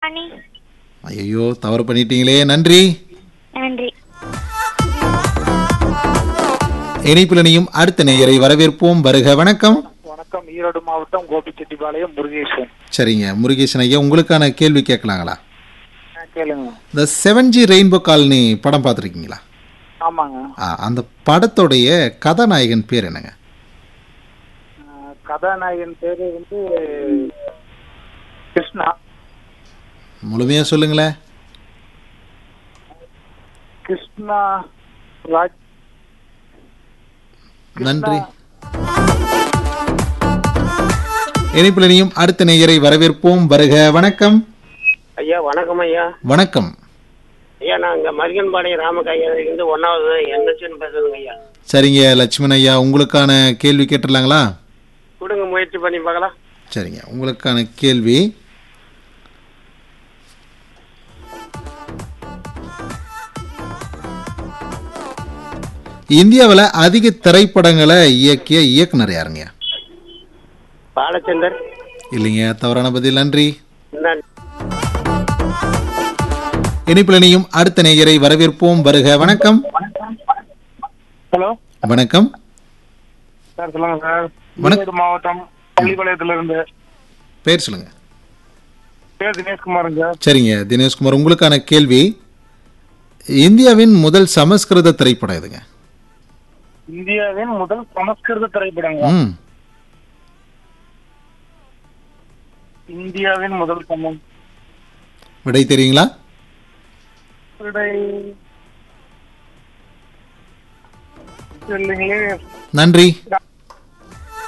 பண்ணி. ஐயோ தவறு பண்ணிட்டீங்களே. நன்றி. நன்றி. இணைப்பில் இணையும் அடுத்த நேயரை வரவேற்போம். வருக. வணக்கம். வணக்கம். ஈரோடு மாவட்டம் கோபிச்செட்டிப்பாளையம் முருகேசன். சரிங்க முருகேசன் ஐயா, உங்களுக்கான கேள்வி கேட்கலாங்களா? கேளுங்க. இந்த 7G ரெயின்போ காலனி படம் பார்த்துருக்கீங்களா? ஆமாங்க. அந்த படத்துடைய கதாநாயகன் பேர் என்னங்க? கதாநாயகன் பேரு வந்து கிருஷ்ணா. முழுமையா சொல்லுங்களேன். கிருஷ்ணா ராஜ். நன்றி. இணைப்பில் இணையும் அடுத்த நேயரை வரவேற்போம். வருக. வணக்கம். ஐயா வணக்கம் ஐயா. வணக்கம் ஐயா, நான் இங்க மருகன்பாளையம் ராமகாயிலிருந்து 1வது என்எச்னு பேசுறேங்க ஐயா. சரிங்க லட்சுமணன் ஐயா, உங்களுக்கான கேள்வி கேட்டுடலாங்களா? கொடுங்க, முயற்சி பண்ணி பார்க்கலாம். சரிங்க, உங்களுக்கான கேள்வி. இந்தியாவில் அதிக திரைப்படங்களை இயக்கிய இயக்குனர் யாருங்க? பாலச்சந்தர். இல்லைங்க, தவறான பதில். நன்றி. நன்றி. இணைப்பில் இணையும் அடுத்த நேயரை வரவேற்போம். வருக. வணக்கம். ஹலோ. வணக்கம் சார் சொல்லுங்க சார். வணக்கம். ஈரோடு மாவட்டம் பள்ளிப்பாளையத்துல இருந்து பேர் சொல்லுங்க. பேர் தினேஷ்குமாருங்க சார். சரிங்க தினேஷ்குமார், உங்களுக்கான கேள்வி. இந்தியாவின் முதல் சமஸ்கிருத திரைப்படம் எதுங்க? இந்தியாவின் முதல் சமஸ்கிருத திரைப்படங்க. இந்தியாவின் முதல் விடை தெரியுங்களா? இல்லைங்களே. நன்றி.